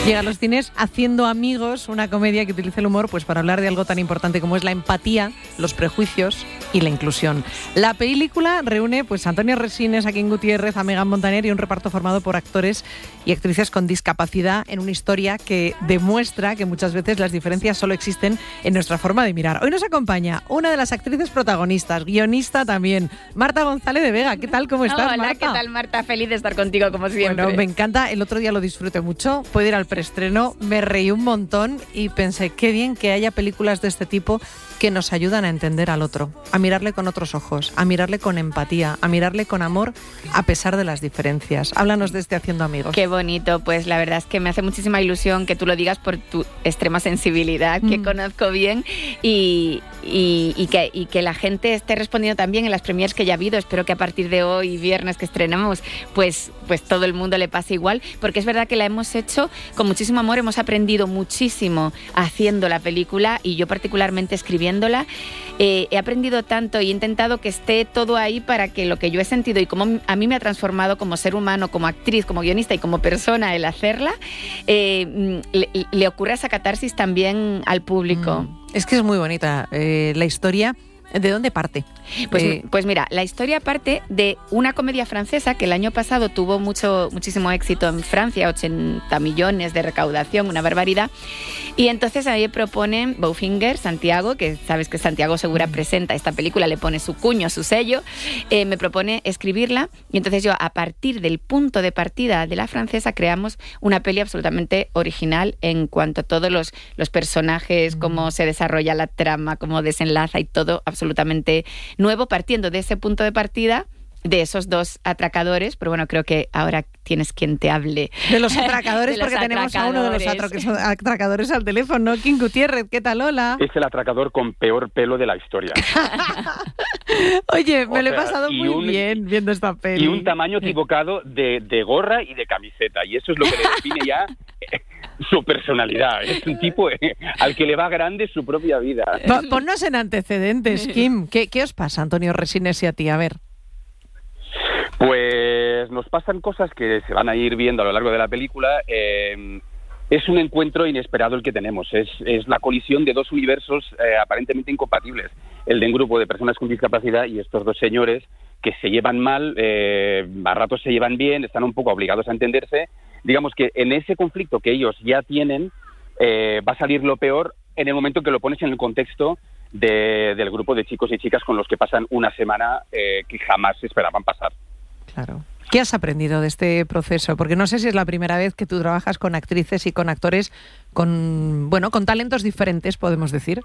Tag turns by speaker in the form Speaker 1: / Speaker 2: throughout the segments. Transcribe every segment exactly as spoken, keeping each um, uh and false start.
Speaker 1: Llega a los cines Haciendo amigos, una comedia que utiliza el humor pues para hablar de algo tan importante como es la empatía, los prejuicios y la inclusión. La película reúne pues a Antonio Resines, a Kim Gutiérrez, a Megan Montaner y un reparto formado por actores y actrices con discapacidad en una historia que demuestra que muchas veces las diferencias solo existen en nuestra forma de mirar. Hoy nos acompaña una de las actrices protagonistas, guionista también, Marta González de Vega. ¿Qué tal? ¿Cómo estás,
Speaker 2: Hola,
Speaker 1: Marta?
Speaker 2: ¿qué tal, Marta? Feliz de estar contigo, como siempre.
Speaker 1: Bueno, me encanta. El otro día lo disfruté mucho. Pude ir al preestreno, me reí un montón y pensé, qué bien que haya películas de este tipo que nos ayudan a entender al otro, a mirarle con otros ojos, a mirarle con empatía, a mirarle con amor a pesar de las diferencias. Háblanos de este Haciendo amigos.
Speaker 2: Qué bonito, pues la verdad es que me hace muchísima ilusión que tú lo digas por tu extrema sensibilidad, que mm. conozco bien, y, y, y, que, y que la gente esté respondiendo también en las premiers que ya ha habido. Espero que a partir de hoy, viernes que estrenamos, pues, pues todo el mundo le pase igual, porque es verdad que la hemos hecho con muchísimo amor, hemos aprendido muchísimo haciendo la película y yo particularmente escribiendo viéndola, eh, he aprendido tanto y he intentado que esté todo ahí para que lo que yo he sentido y cómo a mí me ha transformado como ser humano, como actriz, como guionista y como persona el hacerla, eh, le, le ocurra esa catarsis también al público.
Speaker 1: Mm. Es que es muy bonita eh, la historia. ¿De dónde parte?
Speaker 2: Pues,
Speaker 1: eh...
Speaker 2: pues mira, la historia parte de una comedia francesa que el año pasado tuvo mucho, muchísimo éxito en Francia, ochenta millones de recaudación, una barbaridad. Y entonces ahí proponen Bowfinger, Santiago, que sabes que Santiago Segura presenta esta película, le pone su cuño, su sello, eh, me propone escribirla y entonces yo a partir del punto de partida de la francesa creamos una peli absolutamente original en cuanto a todos los, los personajes, cómo se desarrolla la trama, cómo desenlaza y todo absolutamente nuevo, partiendo de ese punto de partida de esos dos atracadores, pero bueno, creo que ahora tienes quien te hable.
Speaker 1: De los atracadores, de los porque atracadores. Tenemos a uno de los atra- atracadores al teléfono, ¿no? Kim Gutiérrez, ¿qué tal? Hola.
Speaker 3: Es el atracador con peor pelo de la historia.
Speaker 1: Oye, me
Speaker 3: o
Speaker 1: lo
Speaker 3: sea,
Speaker 1: he pasado muy
Speaker 3: un,
Speaker 1: bien viendo esta peli.
Speaker 3: Y un tamaño equivocado de, de gorra y de camiseta, y eso es lo que le define ya su personalidad. Es un tipo eh, al que le va grande su propia vida.
Speaker 1: Ponnos en antecedentes, Kim. ¿Qué, qué os pasa, Antonio Resines y a ti? A ver.
Speaker 3: Pues nos pasan cosas que se van a ir viendo a lo largo de la película. Eh, es un encuentro inesperado el que tenemos. Es, es la colisión de dos universos eh, aparentemente incompatibles. El de un grupo de personas con discapacidad y estos dos señores que se llevan mal, eh, a ratos se llevan bien, están un poco obligados a entenderse. Digamos que en ese conflicto que ellos ya tienen eh, va a salir lo peor en el momento que lo pones en el contexto de, del grupo de chicos y chicas con los que pasan una semana eh, que jamás esperaban pasar.
Speaker 1: Claro. ¿Qué has aprendido de este proceso? Porque no sé si es la primera vez que tú trabajas con actrices y con actores con, bueno, con talentos diferentes, podemos decir.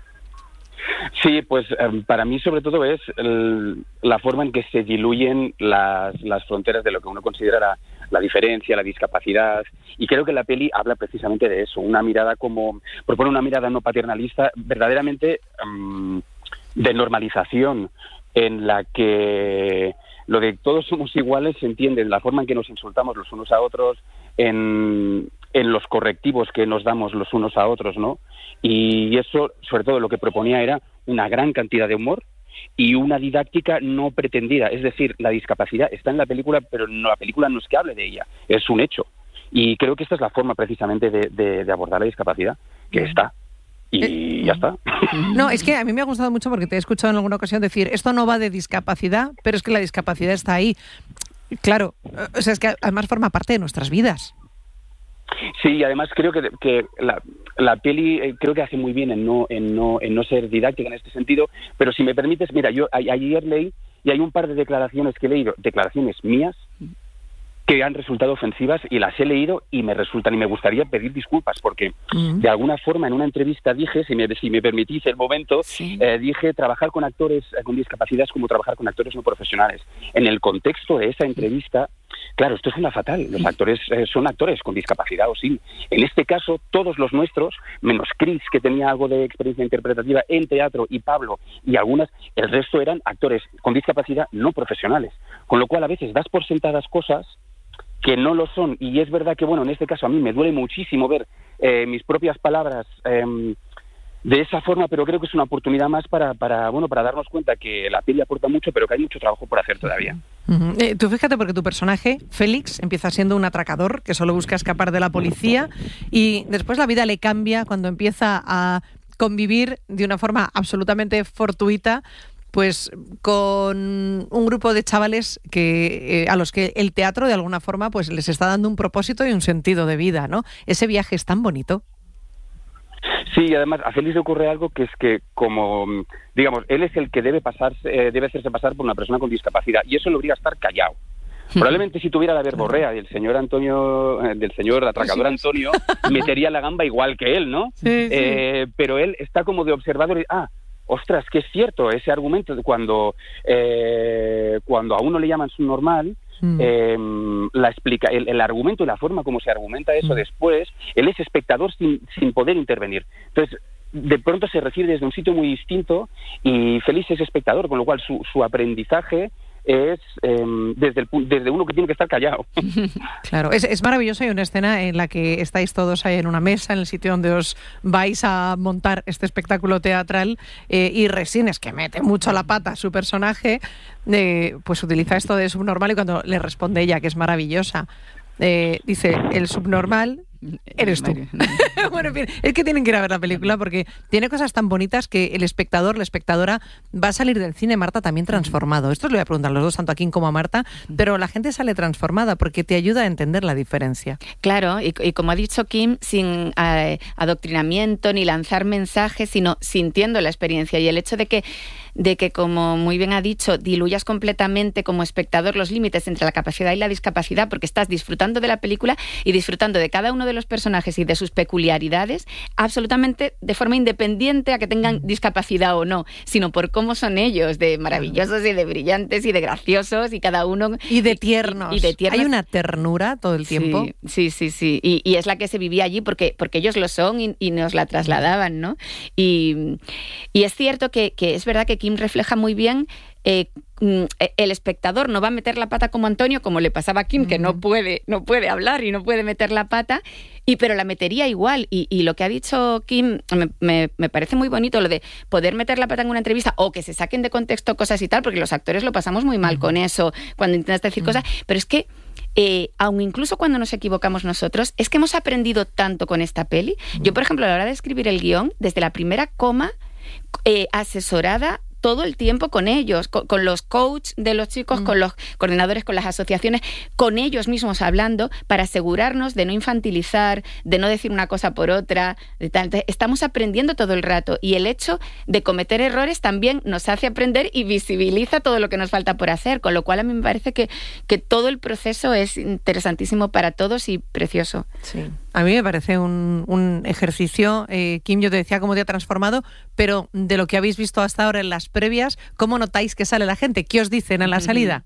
Speaker 3: Sí, pues eh, para mí sobre todo es el, la forma en que se diluyen las, las fronteras de lo que uno considera la, la diferencia, la discapacidad, y creo que la peli habla precisamente de eso, una mirada como, propone una mirada no paternalista, verdaderamente um, de normalización, en la que lo de todos somos iguales se entiende en la forma en que nos insultamos los unos a otros, en, en los correctivos que nos damos los unos a otros, ¿no? Y eso, sobre todo, lo que proponía era una gran cantidad de humor y una didáctica no pretendida. Es decir, la discapacidad está en la película, pero no, la película no es que hable de ella, es un hecho. Y creo que esta es la forma precisamente de, de, de abordar la discapacidad, que mm. está. Y ya está.
Speaker 1: No, es que a mí me ha gustado mucho porque te he escuchado en alguna ocasión decir, esto no va de discapacidad, pero es que la discapacidad está ahí. Claro, o sea, es que además forma parte de nuestras vidas.
Speaker 3: Sí, y además creo que, que la, la peli eh, creo que hace muy bien en no, en, no, en no ser didáctica en este sentido, pero si me permites, mira, yo a, ayer leí, y hay un par de declaraciones que he leído, declaraciones mías, que han resultado ofensivas y las he leído y me resultan, y me gustaría pedir disculpas porque uh-huh. de alguna forma en una entrevista dije, si me, si me permitís el momento, sí. eh, dije trabajar con actores eh, con discapacidad es como trabajar con actores no profesionales. En el contexto de esa entrevista, claro, esto suena fatal, los actores eh, son actores con discapacidad o sin. En este caso, todos los nuestros, menos Chris, que tenía algo de experiencia interpretativa en teatro, y Pablo, y algunas, el resto eran actores con discapacidad no profesionales. Con lo cual, a veces das por sentadas cosas que no lo son, y es verdad que, bueno, en este caso a mí me duele muchísimo ver eh, mis propias palabras eh, de esa forma, pero creo que es una oportunidad más para, para, bueno, para darnos cuenta que la peli aporta mucho, pero que hay mucho trabajo por hacer todavía.
Speaker 1: Uh-huh. Eh, tú fíjate, porque tu personaje, Félix, empieza siendo un atracador que solo busca escapar de la policía y después la vida le cambia cuando empieza a convivir de una forma absolutamente fortuita pues con un grupo de chavales que eh, a los que el teatro de alguna forma pues les está dando un propósito y un sentido de vida, ¿no? Ese viaje es tan bonito.
Speaker 3: Sí, y además a Félix le ocurre algo que es que, como, digamos, él es el que debe pasarse, eh, debe hacerse pasar por una persona con discapacidad, y eso le obliga a estar callado. Probablemente si tuviera la verborrea del señor Antonio, eh, del señor atracador Antonio, metería la gamba igual que él, ¿no?
Speaker 1: Sí, sí.
Speaker 3: Eh, pero él está como de observador y, ah, ostras, que es cierto ese argumento de cuando, eh, cuando a uno le llaman subnormal, Mm. Eh, la explica el, el argumento y la forma como se argumenta eso mm. después, él es espectador sin, sin poder intervenir. Entonces, de pronto se recibe desde un sitio muy distinto y Félix es espectador, con lo cual su, su aprendizaje es eh, desde, el, desde uno que tiene que estar callado.
Speaker 1: Claro, es, es maravilloso. Hay una escena en la que estáis todos ahí en una mesa, en el sitio donde os vais a montar este espectáculo teatral, eh, y Resines, que mete mucho la pata a su personaje, eh, pues utiliza esto de subnormal, y cuando le responde ella, que es maravillosa, eh, dice, el subnormal eres tú. Bueno, en fin, es que tienen que ir a ver la película porque tiene cosas tan bonitas que el espectador, la espectadora, va a salir del cine, Marta, también transformado. Esto os lo voy a preguntar a los dos, tanto a Kim como a Marta, pero la gente sale transformada porque te ayuda a entender la diferencia.
Speaker 2: Claro, y, y como ha dicho Kim, sin eh, adoctrinamiento ni lanzar mensajes, sino sintiendo la experiencia, y el hecho de que de que, como muy bien ha dicho, diluyas completamente como espectador los límites entre la capacidad y la discapacidad, porque estás disfrutando de la película y disfrutando de cada uno de los personajes y de sus peculiaridades absolutamente de forma independiente a que tengan discapacidad o no, sino por cómo son ellos, de maravillosos y de brillantes y de graciosos, y cada uno...
Speaker 1: Y de tiernos.
Speaker 2: Y, y de tiernos.
Speaker 1: Hay una ternura todo el tiempo.
Speaker 2: Sí, sí, sí. sí. Y, y es la que se vivía allí porque, porque ellos lo son y, y nos la trasladaban, ¿no? Y, y es cierto que, que es verdad que Kim refleja muy bien, eh, el espectador no va a meter la pata como Antonio, como le pasaba a Kim, uh-huh. que no puede, no puede hablar y no puede meter la pata, y pero la metería igual. Y, y lo que ha dicho Kim me, me, me parece muy bonito, lo de poder meter la pata en una entrevista o que se saquen de contexto cosas y tal, porque los actores lo pasamos muy mal uh-huh. con eso, cuando intentas decir uh-huh. cosas, pero es que Eh, aun incluso cuando nos equivocamos nosotros, es que hemos aprendido tanto con esta peli. Yo, por ejemplo, a la hora de escribir el guión, desde la primera coma, eh, asesorada todo el tiempo con ellos, con, con los coaches de los chicos, mm. con los coordinadores, con las asociaciones, con ellos mismos hablando, para asegurarnos de no infantilizar, de no decir una cosa por otra, de tal. Entonces, estamos aprendiendo todo el rato, y el hecho de cometer errores también nos hace aprender y visibiliza todo lo que nos falta por hacer, con lo cual a mí me parece que, que todo el proceso es interesantísimo para todos y precioso.
Speaker 1: Sí. A mí me parece un, un ejercicio, eh, Kim, yo te decía cómo te ha transformado, pero de lo que habéis visto hasta ahora en las previas, ¿cómo notáis que sale la gente? ¿Qué os dicen a la salida?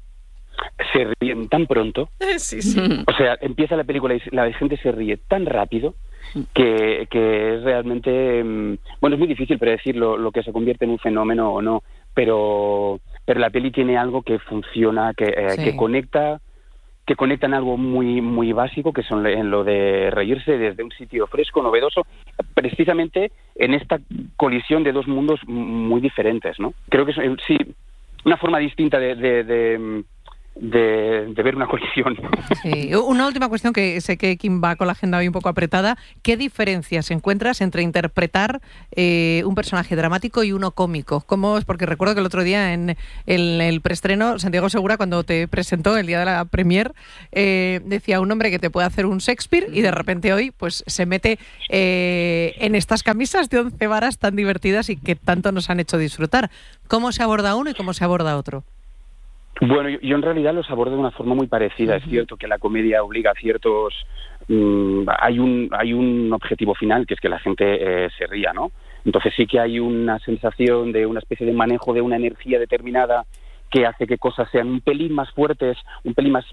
Speaker 3: Se ríen tan pronto.
Speaker 1: Sí, sí.
Speaker 3: O sea, empieza la película y la gente se ríe tan rápido que, que es realmente... Bueno, es muy difícil predecir lo, lo que se convierte en un fenómeno o no, pero, pero la peli tiene algo que funciona, que, eh, sí. que conecta... que conectan algo muy muy básico, que son en lo de reírse desde un sitio fresco, novedoso, precisamente en esta colisión de dos mundos muy diferentes, ¿no? Creo que es, sí, una forma distinta de, de, de, de, de ver una colisión.
Speaker 1: Sí. Una última cuestión, que sé que Kim va con la agenda hoy un poco apretada. ¿Qué diferencias encuentras entre interpretar eh, un personaje dramático y uno cómico? ¿Cómo es? Porque recuerdo que el otro día en el, el preestreno, Santiago Segura, cuando te presentó el día de la premier, eh, decía un hombre que te puede hacer un Shakespeare, y de repente hoy pues se mete eh, en estas camisas de once varas tan divertidas y que tanto nos han hecho disfrutar. ¿Cómo se aborda uno y cómo se aborda otro?
Speaker 3: Bueno, yo, yo en realidad los abordo de una forma muy parecida. Uh-huh. Es cierto que la comedia obliga a ciertos... Mmm, hay un hay un objetivo final, que es que la gente eh, se ría, ¿no? Entonces sí que hay una sensación de una especie de manejo de una energía determinada que hace que cosas sean un pelín más fuertes, un pelín más...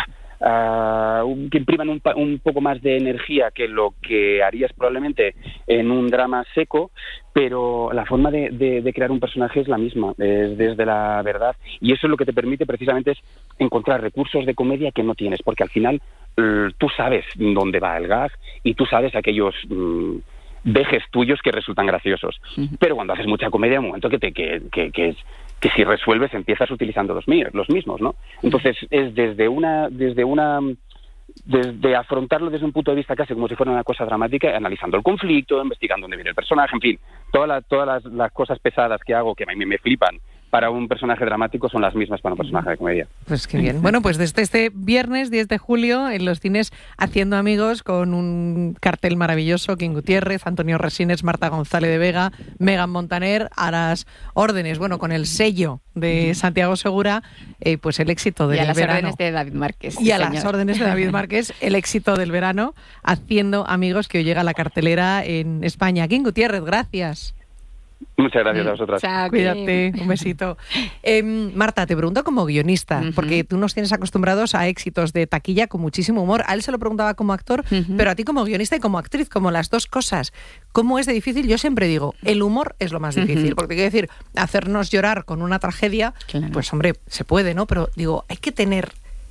Speaker 3: Uh, uh, que impriman un, un poco más de energía que lo que harías probablemente en un drama seco, pero la forma de, de, de crear un personaje es la misma, es desde la verdad, y eso es lo que te permite precisamente es encontrar recursos de comedia que no tienes, porque al final uh, tú sabes dónde va el gag y tú sabes aquellos... Um, dejes tuyos que resultan graciosos. Uh-huh. Pero cuando haces mucha comedia, un momento que te que, que, que es que si resuelves empiezas utilizando los míos, los mismos, ¿no? Entonces es desde una desde una desde afrontarlo desde un punto de vista casi como si fuera una cosa dramática, analizando el conflicto, investigando dónde viene el personaje, en fin, todas las todas las, las cosas pesadas que hago que a mí me flipan para un personaje dramático son las mismas para un personaje de comedia.
Speaker 1: Pues qué bien. Bueno, pues desde este viernes diez de julio en los cines Haciendo Amigos, con un cartel maravilloso, King Gutiérrez, Antonio Resines, Marta González de Vega, Megan Montaner, a las órdenes, bueno, con el sello de Santiago Segura, eh, pues el éxito del verano.
Speaker 2: Y a las verano. órdenes de David Márquez.
Speaker 1: Y
Speaker 2: sí,
Speaker 1: a
Speaker 2: señor.
Speaker 1: las órdenes de David Márquez, el éxito del verano, Haciendo Amigos, que hoy llega a la cartelera en España. King Gutiérrez, gracias.
Speaker 3: Muchas gracias a vosotras.
Speaker 2: Chao,
Speaker 1: cuídate, un besito. Eh, Marta, te pregunto como guionista, uh-huh. porque tú nos tienes acostumbrados a éxitos de taquilla con muchísimo humor. A él se lo preguntaba como actor, uh-huh. pero a ti como guionista y como actriz, como las dos cosas. ¿Cómo es de difícil? Yo siempre digo, el humor es lo más difícil, uh-huh. porque quiero decir, hacernos llorar con una tragedia, claro. pues hombre, se puede, ¿no? Pero digo, hay que tener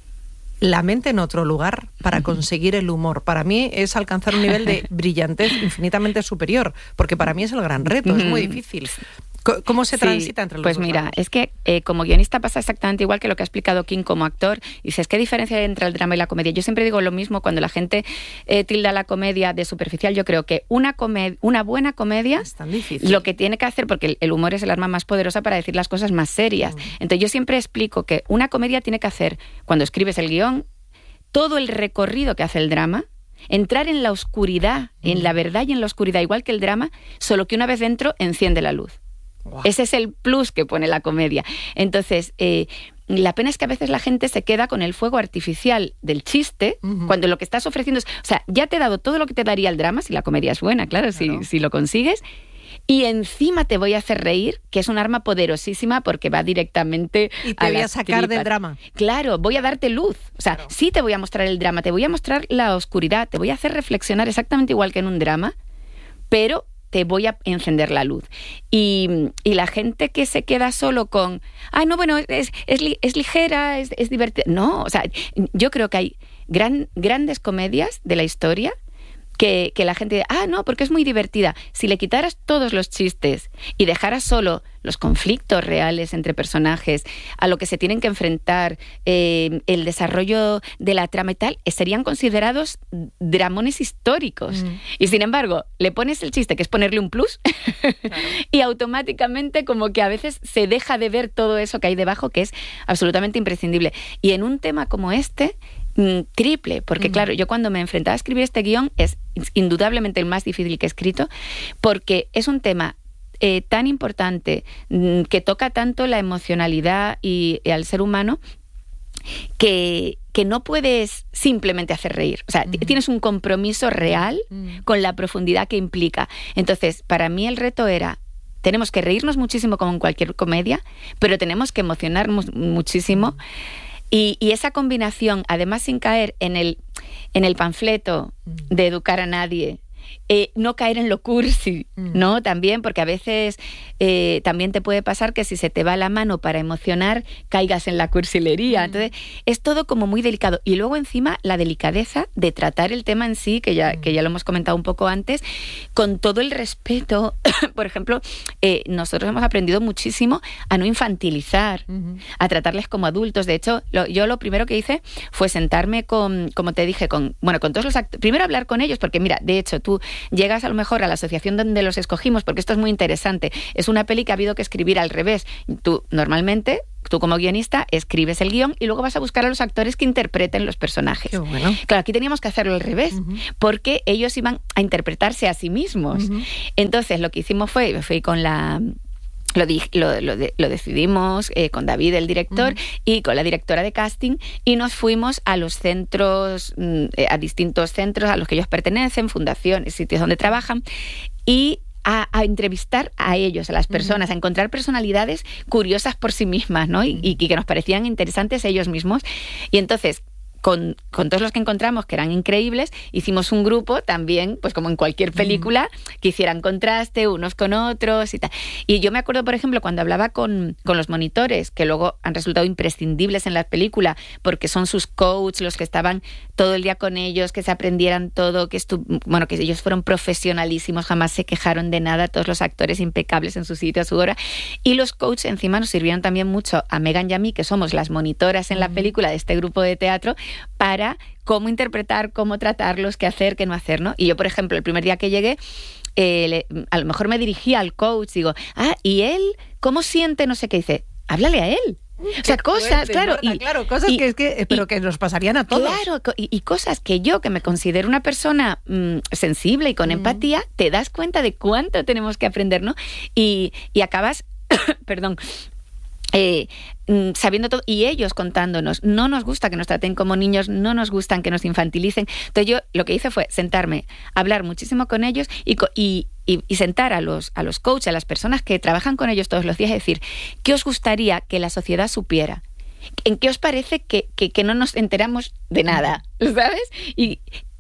Speaker 1: la mente en otro lugar para conseguir el humor. Para mí es alcanzar un nivel de brillantez infinitamente superior, porque para mí es el gran reto, es muy difícil. ¿Cómo se transita sí, entre los
Speaker 2: pues
Speaker 1: dos? Pues
Speaker 2: mira,
Speaker 1: lados?
Speaker 2: Es que eh, como guionista pasa exactamente igual que lo que ha explicado King como actor. Y dices, ¿qué diferencia hay entre el drama y la comedia? Yo siempre digo lo mismo cuando la gente eh, tilda la comedia de superficial. Yo creo que una, comed- una buena comedia
Speaker 1: es tan difícil.
Speaker 2: Lo que tiene que hacer, porque el, el humor es el arma más poderosa para decir las cosas más serias. Mm. Entonces yo siempre explico que una comedia tiene que hacer, cuando escribes el guión, todo el recorrido que hace el drama, entrar en la oscuridad, mm. en la verdad y en la oscuridad, igual que el drama, solo que una vez dentro enciende la luz. Wow. Ese es el plus que pone la comedia. Entonces, eh, la pena es que a veces la gente se queda con el fuego artificial del chiste, uh-huh. cuando lo que estás ofreciendo es... O sea, ya te he dado todo lo que te daría el drama, si la comedia es buena, claro, claro. Si, si lo consigues... Y encima te voy a hacer reír, que es un arma poderosísima porque va directamente a
Speaker 1: y te voy a sacar
Speaker 2: tripas.
Speaker 1: del drama.
Speaker 2: Claro, voy a darte luz. O sea, claro. sí te voy a mostrar el drama, te voy a mostrar la oscuridad, te voy a hacer reflexionar exactamente igual que en un drama, pero te voy a encender la luz. Y, y la gente que se queda solo con, ah, no, bueno, es, es, es ligera, es, es divertida. No, o sea, yo creo que hay gran, grandes comedias de la historia Que, que la gente dice, ah, no, porque es muy divertida. Si le quitaras todos los chistes y dejaras solo los conflictos reales entre personajes, a lo que se tienen que enfrentar, eh, el desarrollo de la trama y tal, serían considerados dramones históricos. Mm. Y sin embargo, le pones el chiste, que es ponerle un plus, claro. y automáticamente como que a veces se deja de ver todo eso que hay debajo, que es absolutamente imprescindible. Y en un tema como este... triple, porque mm. claro, yo cuando me enfrentaba a escribir este guión es indudablemente el más difícil que he escrito, porque es un tema eh, tan importante, mm, que toca tanto la emocionalidad y, y al ser humano, que, que no puedes simplemente hacer reír. O sea, mm. t- tienes un compromiso real mm. con la profundidad que implica. Entonces, para mí el reto era, tenemos que reírnos muchísimo como en cualquier comedia, pero tenemos que emocionarnos muchísimo. Mm. Y, y esa combinación, además sin caer en el, en el panfleto de educar a nadie, eh, no caer en lo cursi, ¿no? También, porque a veces eh, también te puede pasar que si se te va la mano para emocionar, caigas en la cursilería. Entonces, es todo como muy delicado. Y luego encima la delicadeza de tratar el tema en sí, que ya, que ya lo hemos comentado un poco antes, con todo el respeto. Por ejemplo, eh, nosotros hemos aprendido muchísimo a no infantilizar, uh-huh. a tratarles como adultos. De hecho, lo, yo lo primero que hice fue sentarme con, como te dije, con, bueno, con todos los actores. Primero hablar con ellos, porque mira, de hecho, tú llegas a lo mejor a la asociación donde los escogimos, porque esto es muy interesante. Es una peli que ha habido que escribir al revés. Tú, normalmente, tú como guionista, escribes el guión y luego vas a buscar a los actores que interpreten los personajes. Qué bueno. Claro, aquí teníamos que hacerlo al revés, uh-huh. porque ellos iban a interpretarse a sí mismos. Uh-huh. Entonces, lo que hicimos fue, me fui con la... Lo, di, lo, lo, de, lo decidimos eh, con David, el director, uh-huh. y con la directora de casting, y nos fuimos a los centros, eh, a distintos centros a los que ellos pertenecen, fundaciones, sitios donde trabajan, y a, a entrevistar a ellos, a las personas, uh-huh. a encontrar personalidades curiosas por sí mismas, ¿no? Y, y que nos parecían interesantes ellos mismos. Y entonces, con, con todos los que encontramos, que eran increíbles, hicimos un grupo también, pues como en cualquier película, que hicieran contraste unos con otros y tal. Y yo me acuerdo, por ejemplo, cuando hablaba con, con los monitores, que luego han resultado imprescindibles en la película, porque son sus coaches, los que estaban todo el día con ellos, que se aprendieran todo, que estu- bueno, que ellos fueron profesionalísimos, jamás se quejaron de nada, todos los actores impecables en su sitio, a su hora. Y los coaches encima nos sirvieron también mucho a Megan y a mí, que somos las monitoras en la película de este grupo de teatro, para cómo interpretar, cómo tratarlos, qué hacer, qué no hacer, ¿no? Y yo, por ejemplo, el primer día que llegué, eh, le, a lo mejor me dirigía al coach, digo, ah, ¿y él cómo siente? No sé qué. Dice, háblale a él. O sea, cosas,
Speaker 1: fuerte,
Speaker 2: claro,
Speaker 1: Marta,
Speaker 2: y,
Speaker 1: claro, cosas
Speaker 2: y,
Speaker 1: que es que, pero
Speaker 2: y,
Speaker 1: que nos pasarían a todos.
Speaker 2: Claro, y, y cosas que yo, que me considero una persona mmm, sensible y con mm. empatía, te das cuenta de cuánto tenemos que aprender, ¿no? Y, y acabas, perdón, Eh, sabiendo todo, y ellos contándonos, no nos gusta que nos traten como niños, no nos gustan que nos infantilicen. Entonces yo lo que hice fue sentarme, hablar muchísimo con ellos y, y, y, y sentar a los, a los coaches, a las personas que trabajan con ellos todos los días, y decir, ¿qué os gustaría que la sociedad supiera? ¿En qué os parece que, que, que no nos enteramos de nada? ¿Sabes? Y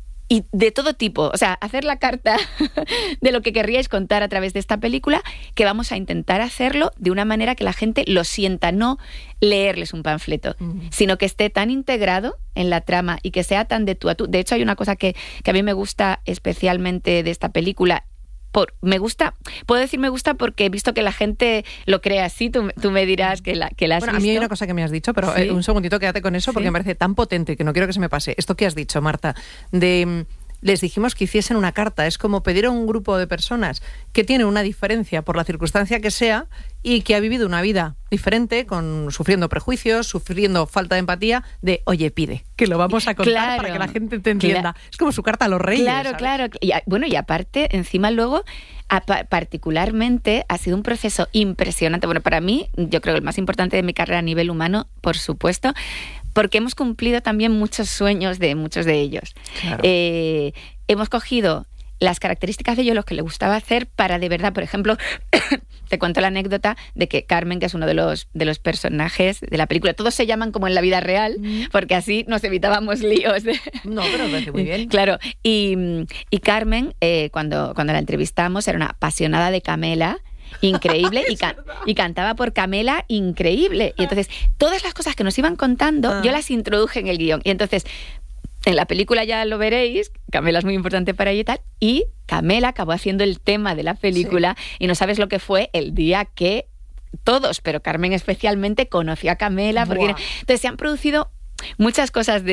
Speaker 2: Y de todo tipo, o sea, hacer la carta de lo que querríais contar a través de esta película, que vamos a intentar hacerlo de una manera que la gente lo sienta, no leerles un panfleto, uh-huh. sino que esté tan integrado en la trama y que sea tan de tú a tú. De hecho, hay una cosa que, que a mí me gusta especialmente de esta película. Por, me gusta, puedo decir me gusta porque he visto que la gente lo cree así, tú, tú me dirás que la, que la has
Speaker 1: bueno,
Speaker 2: visto.
Speaker 1: A mí hay una cosa que me has dicho, pero ¿sí? eh, un segundito, quédate con eso, porque ¿sí? me parece tan potente que no quiero que se me pase. Esto que has dicho, Marta, de... les dijimos que hiciesen una carta. Es como pedir a un grupo de personas que tiene una diferencia por la circunstancia que sea y que ha vivido una vida diferente, con sufriendo prejuicios, sufriendo falta de empatía, de, oye, pide, que lo vamos a contar claro, para que la gente te entienda. Claro. Es como su carta a los reyes.
Speaker 2: Claro,
Speaker 1: ¿sabes?
Speaker 2: claro. Y, bueno, y aparte, encima luego, a, particularmente, ha sido un proceso impresionante. Bueno, para mí, yo creo que el más importante de mi carrera a nivel humano, por supuesto, porque hemos cumplido también muchos sueños de muchos de ellos. Claro. Eh, hemos cogido las características de ellos, lo que le gustaba hacer, para de verdad, por ejemplo, te cuento la anécdota de que Carmen, que es uno de los, de los personajes de la película, todos se llaman como en la vida real, mm. porque así nos evitábamos líos. De...
Speaker 1: No, pero me parece muy bien.
Speaker 2: Claro, y, y Carmen, eh, cuando, cuando la entrevistamos, era una apasionada de Camela, increíble, y, ca- y cantaba por Camela, increíble. Y entonces, todas las cosas que nos iban contando, ah. yo las introduje en el guión. Y entonces, en la película ya lo veréis, Camela es muy importante para ella y tal, y Camela acabó haciendo el tema de la película, sí. y no sabes lo que fue el día que todos, pero Carmen especialmente, conoció a Camela. Porque, entonces, se han producido muchas cosas de